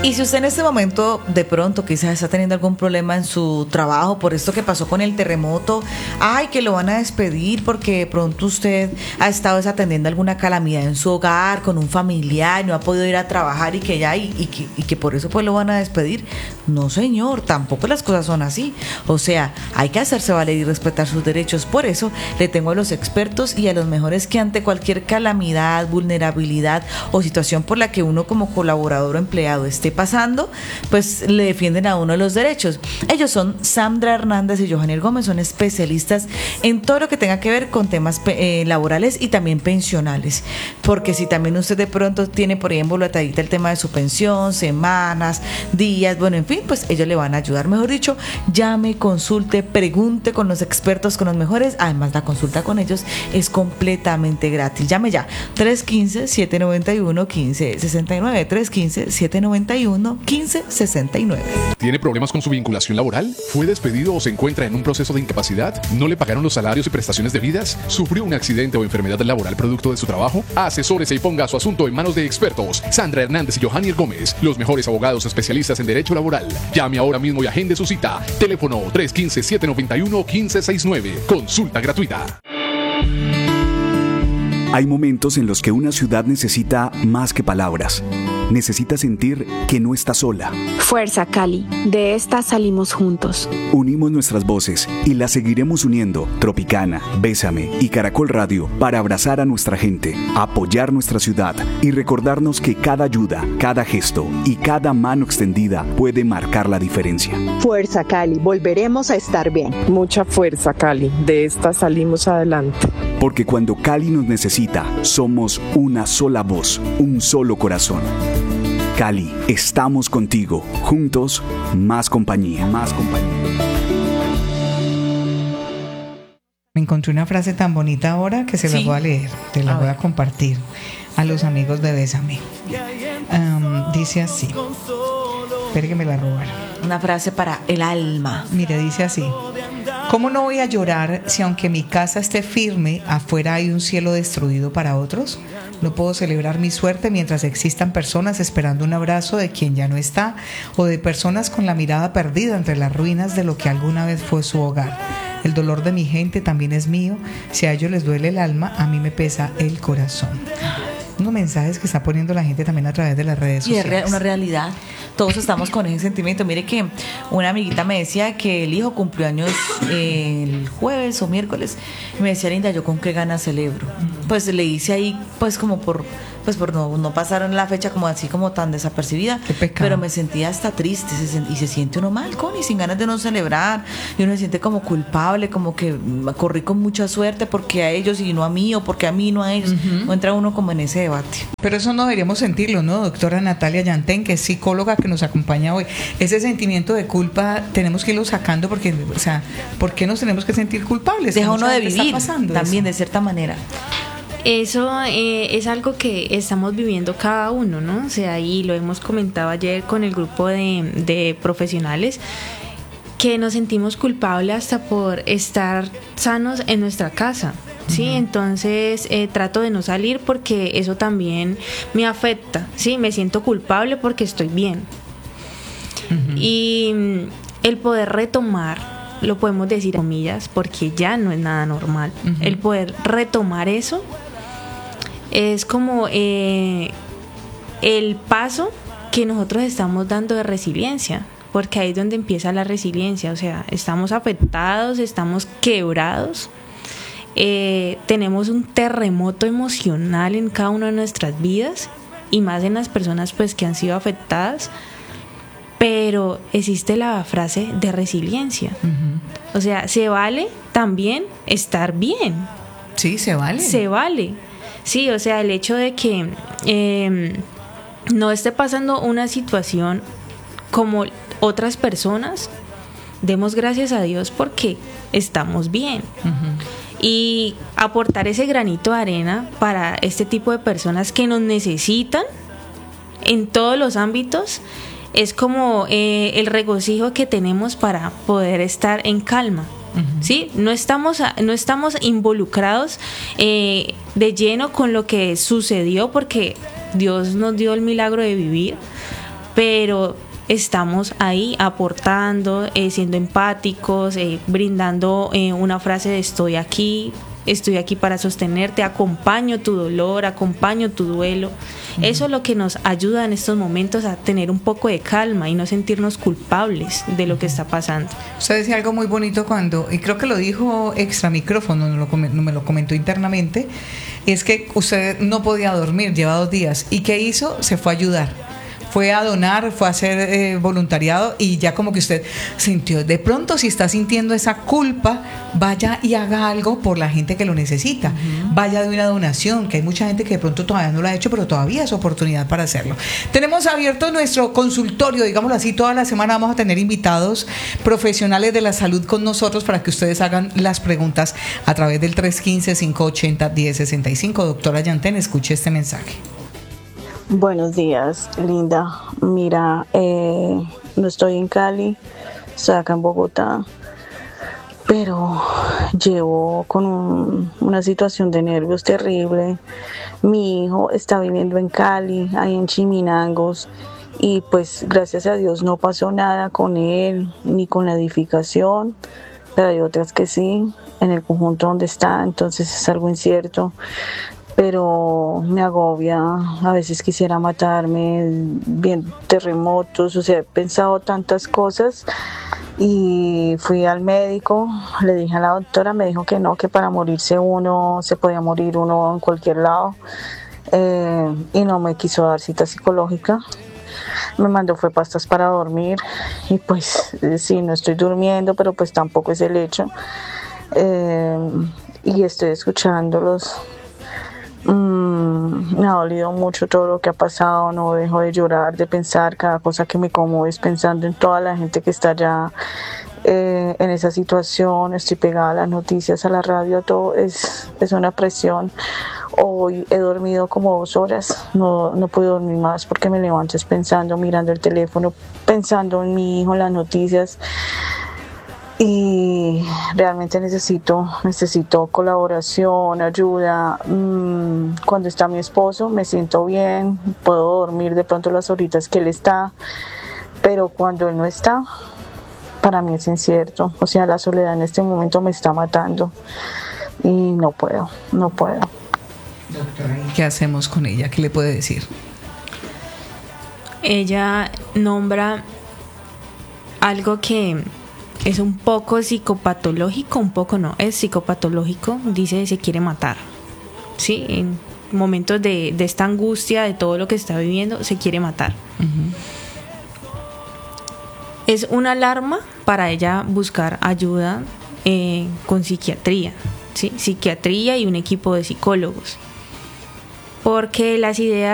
Y si usted en este momento de pronto quizás está teniendo algún problema en su trabajo por esto que pasó con el terremoto, que lo van a despedir porque de pronto usted ha estado desatendiendo alguna calamidad en su hogar con un familiar, no ha podido ir a trabajar y que por eso pues lo van a despedir. No, señor, tampoco las cosas son así. O sea, hay que hacerse valer y respetar sus derechos. Por eso le tengo a los expertos y a los mejores que ante cualquier calamidad, vulnerabilidad o situación por la que uno como colaborador o empleado esté pasando, pues le defienden a uno los derechos. Ellos son Sandra Hernández y Johaniel Gómez, son especialistas en todo lo que tenga que ver con temas laborales y también pensionales, porque si también usted de pronto tiene por ahí embolatadita el tema de su pensión, semanas, días, bueno, en fin, pues ellos le van a ayudar. Mejor dicho, llame, consulte, pregunte con los expertos, con los mejores. Además, la consulta con ellos es completamente gratis. Llame ya, 315-791-1569, 315-791-1569. ¿Tiene problemas con su vinculación laboral? ¿Fue despedido o se encuentra en un proceso de incapacidad? ¿No le pagaron los salarios y prestaciones debidas? ¿Sufrió un accidente o enfermedad laboral producto de su trabajo? Asesórese y ponga su asunto en manos de expertos. Sandra Hernández y Johaniel Gómez, los mejores abogados especialistas en derecho laboral. Llame ahora mismo y agende su cita. Teléfono 315-791-1569. Consulta gratuita. Hay momentos en los que una ciudad necesita más que palabras. Necesita sentir que no está sola. Fuerza, Cali. De esta salimos juntos. Unimos nuestras voces y las seguiremos uniendo. Tropicana, Bésame y Caracol Radio para abrazar a nuestra gente, apoyar nuestra ciudad y recordarnos que cada ayuda, cada gesto y cada mano extendida puede marcar la diferencia. Fuerza, Cali. Volveremos a estar bien. Mucha fuerza, Cali. De esta salimos adelante. Porque cuando Cali nos necesita, somos una sola voz, un solo corazón. Cali, estamos contigo. Juntos, más compañía, más compañía. Me encontré una frase tan bonita ahora que se la voy a leer, te la voy a compartir a los amigos de Bésame. Dice así, espere que me la robaron. Una frase para el alma. Mire, dice así: ¿cómo no voy a llorar si aunque mi casa esté firme, afuera hay un cielo destruido para otros? No puedo celebrar mi suerte mientras existan personas esperando un abrazo de quien ya no está, o de personas con la mirada perdida entre las ruinas de lo que alguna vez fue su hogar. El dolor de mi gente también es mío. Si a ellos les duele el alma, a mí me pesa el corazón. Unos mensajes que está poniendo la gente también a través de las redes sociales. Y es una realidad. Todos estamos con ese sentimiento. Mire que una amiguita me decía que el hijo cumplió años el jueves o miércoles. Y me decía, Linda, ¿yo con qué ganas celebro? Pues le hice ahí, pues como por no pasar la fecha como así como tan desapercibida. Qué pecado. Pero me sentía hasta triste y se siente uno mal, y sin ganas de no celebrar. Y uno se siente como culpable, como que corrí con mucha suerte porque a ellos y no a mí, o porque a mí no a ellos. O entra uno como en ese debate. Pero eso no deberíamos sentirlo, ¿no? Doctora Natalia Yantén, que es psicóloga que nos acompaña hoy. Ese sentimiento de culpa tenemos que irlo sacando porque, o sea, ¿por qué nos tenemos que sentir culpables? Deja uno de vivir también eso. de cierta manera. Eso es algo que estamos viviendo cada uno, ¿no? O sea, y lo hemos comentado ayer con el grupo de profesionales, que nos sentimos culpables hasta por estar sanos en nuestra casa. Sí, entonces trato de no salir porque eso también me afecta, sí, me siento culpable porque estoy bien. Y el poder retomar, lo podemos decir comillas, porque ya no es nada normal, el poder retomar eso es como el paso que nosotros estamos dando de resiliencia, porque ahí es donde empieza la resiliencia. O sea, estamos afectados, estamos quebrados, tenemos un terremoto emocional en cada una de nuestras vidas y más en las personas pues que han sido afectadas, pero existe la frase de resiliencia. O sea, se vale también estar bien. Sí, se vale. Se vale. Sí, o sea, el hecho de que no esté pasando una situación como otras personas, demos gracias a Dios porque estamos bien. Y aportar ese granito de arena para este tipo de personas que nos necesitan en todos los ámbitos es como el regocijo que tenemos para poder estar en calma. ¿Sí? No estamos involucrados de lleno con lo que sucedió porque Dios nos dio el milagro de vivir, pero estamos ahí aportando, siendo empáticos, brindando una frase de estoy aquí para sostenerte, acompaño tu dolor, acompaño tu duelo. Eso es lo que nos ayuda en estos momentos a tener un poco de calma y no sentirnos culpables de lo que está pasando. Usted decía algo muy bonito cuando, y creo que lo dijo extra micrófono, no me lo comentó internamente, es que usted no podía dormir, lleva 2 días. ¿Y qué hizo? Se fue a ayudar. Fue a donar, fue a hacer voluntariado, y ya como que usted sintió, de pronto si está sintiendo esa culpa, vaya y haga algo por la gente que lo necesita. Vaya de una donación, que hay mucha gente que de pronto todavía no lo ha hecho, pero todavía es oportunidad para hacerlo. Tenemos abierto nuestro consultorio, digámoslo así, toda la semana vamos a tener invitados profesionales de la salud con nosotros para que ustedes hagan las preguntas a través del 315-580-1065. Doctora Yantén, escuche este mensaje. Buenos días, Linda. Mira, no estoy en Cali, estoy acá en Bogotá, pero llevo con una situación de nervios terrible. Mi hijo está viviendo en Cali, ahí en Chiminangos, y pues gracias a Dios no pasó nada con él ni con la edificación, pero hay otras que sí, en el conjunto donde está, entonces es algo incierto. Pero me agobia, a veces quisiera matarme, bien terremotos, o sea, he pensado tantas cosas, y fui al médico, le dije a la doctora, me dijo que no, que para morirse uno, se podía morir uno en cualquier lado, y no me quiso dar cita psicológica. Me mandó fue pastas para dormir, y pues sí, no estoy durmiendo, pero pues tampoco es el hecho, y estoy escuchándolos. Me ha dolido mucho todo lo que ha pasado, no dejo de llorar, de pensar, cada cosa que me como es pensando en toda la gente que está allá en esa situación. Estoy pegada a las noticias, a la radio, todo es una presión. Hoy he dormido como 2 horas, no puedo dormir más porque me levanto pensando, mirando el teléfono, pensando en mi hijo, en las noticias. Y realmente necesito colaboración, ayuda. Cuando está mi esposo me siento bien, puedo dormir de pronto las horitas que él está, pero cuando él no está, para mí es incierto. O sea, la soledad en este momento me está matando y no puedo. Doctora, ¿qué hacemos con ella? ¿Qué le puede decir? Ella nombra algo que es un poco psicopatológico, un poco no, es psicopatológico. Dice se quiere matar, ¿sí? En momentos de esta angustia, de todo lo que está viviendo, se quiere matar. Es una alarma para ella buscar ayuda con psiquiatría, ¿sí? Psiquiatría y un equipo de psicólogos, porque las ideas